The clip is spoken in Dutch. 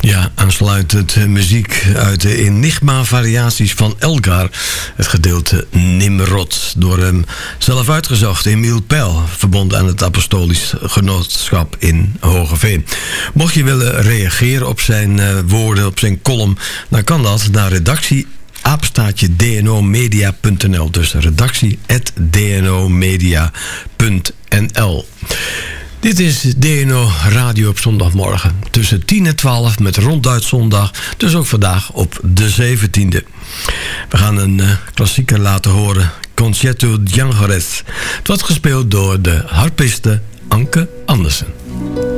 Ja, aansluitend muziek uit de Enigma-variaties van Elgar. Het gedeelte Nimrod, door hem zelf uitgezocht. Emiel Peil, verbonden aan het Apostolisch Genootschap in Hogeveen. Mocht je willen reageren op zijn woorden, op zijn column, dan kan dat naar redactie @dnomedia.nl. Dus redactie@dnomedia.nl. Dit is DNO Radio op zondagmorgen. Tussen 10 en 12 met Ronduit Zondag. Dus ook vandaag op de 17e. We gaan een klassieker laten horen. Concerto Jangeres. Het wordt gespeeld door de harpiste Anke Andersen.